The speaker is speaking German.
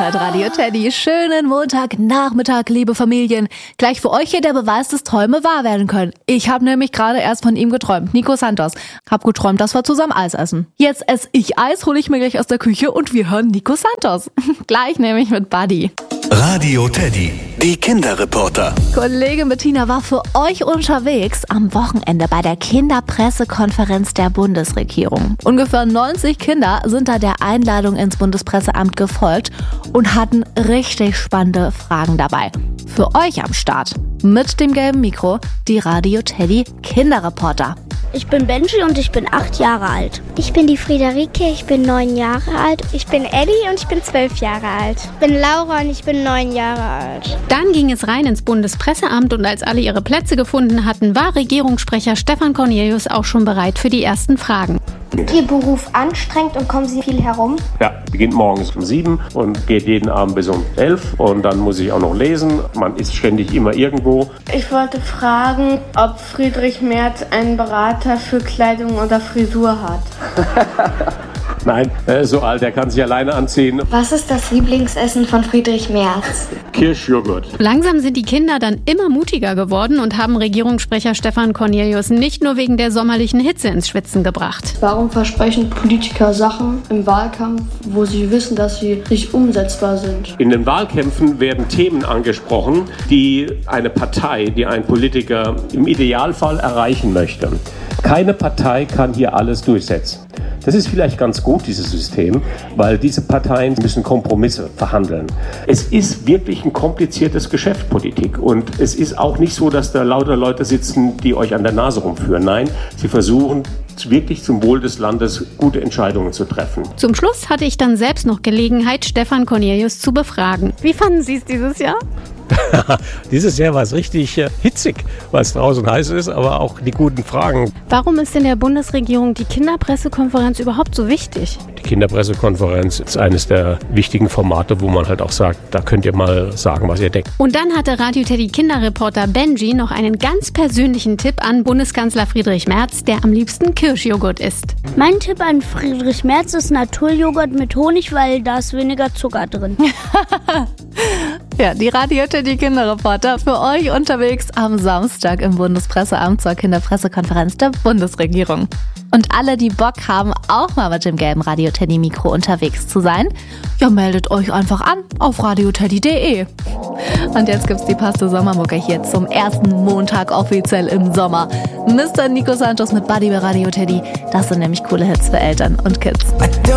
hört Radio Teddy. Schönen Montagnachmittag, liebe Familien. Gleich für euch hier der Beweis, dass Träume wahr werden können. Ich habe nämlich gerade erst von ihm geträumt, Nico Santos. Hab geträumt, dass wir zusammen Eis essen. Jetzt esse ich Eis, hole ich mir gleich aus der Küche und wir hören Nico Santos. Gleich nämlich mit Buddy. Radio Teddy, die Kinderreporter. Kollegin Bettina war für euch unterwegs am Wochenende bei der Kinderpressekonferenz der Bundesregierung. Ungefähr 90 Kinder sind da der Einladung ins Bundespresseamt gefolgt und hatten richtig spannende Fragen dabei. Für euch am Start mit dem gelben Mikro die Radio Teddy Kinderreporter. Ich bin Benji und ich bin 8 Jahre alt. Ich bin die Friederike, ich bin 9 Jahre alt. Ich bin Eddie und ich bin 12 Jahre alt. Ich bin Laura und ich bin 9 Jahre alt. Dann ging es rein ins Bundespresseamt und als alle ihre Plätze gefunden hatten, war Regierungssprecher Stefan Cornelius auch schon bereit für die ersten Fragen. Ist Ihr Beruf anstrengend und kommen Sie viel herum? Ja, beginnt morgens um 7 und geht jeden Abend bis um 11 und dann muss ich auch noch lesen. Man ist ständig immer irgendwo. Ich wollte fragen, ob Friedrich Merz einen Berater für Kleidung oder Frisur hat. Nein, er ist so alt, er kann sich alleine anziehen. Was ist das Lieblingsessen von Friedrich Merz? Kirschjoghurt. Langsam sind die Kinder dann immer mutiger geworden und haben Regierungssprecher Stefan Cornelius nicht nur wegen der sommerlichen Hitze ins Schwitzen gebracht. Warum versprechen Politiker Sachen im Wahlkampf, wo sie wissen, dass sie nicht umsetzbar sind? In den Wahlkämpfen werden Themen angesprochen, die eine Partei, die ein Politiker im Idealfall erreichen möchte. Keine Partei kann hier alles durchsetzen. Das ist vielleicht ganz gut, dieses System, weil diese Parteien müssen Kompromisse verhandeln. Es ist wirklich ein kompliziertes Geschäft, Politik. Und es ist auch nicht so, dass da lauter Leute sitzen, die euch an der Nase rumführen. Nein, sie versuchen wirklich zum Wohl des Landes gute Entscheidungen zu treffen. Zum Schluss hatte ich dann selbst noch Gelegenheit, Stefan Cornelius zu befragen. Wie fanden Sie es dieses Jahr? Dieses Jahr war es richtig hitzig, weil es draußen heiß ist, aber auch die guten Fragen. Warum ist in der Bundesregierung die Kinderpressekonferenz überhaupt so wichtig? Die Kinderpressekonferenz ist eines der wichtigen Formate, wo man halt auch sagt, da könnt ihr mal sagen, was ihr denkt. Und dann hatte Radio Teddy Kinderreporter Benji noch einen ganz persönlichen Tipp an Bundeskanzler Friedrich Merz, der am liebsten Kirschjoghurt isst. Mein Tipp an Friedrich Merz ist Naturjoghurt mit Honig, weil da ist weniger Zucker drin. Ja, die Radio Teddy Kinderreporter für euch unterwegs am Samstag im Bundespresseamt zur Kinderpressekonferenz der Bundesregierung. Und alle, die Bock haben, auch mal mit dem gelben Radio Teddy Mikro unterwegs zu sein, ja, meldet euch einfach an auf radioteddy.de. Und jetzt gibt's die passte Sommermucke hier zum ersten Montag offiziell im Sommer. Mr. Nico Santos mit Buddy bei Radio Teddy. Das sind nämlich coole Hits für Eltern und Kids.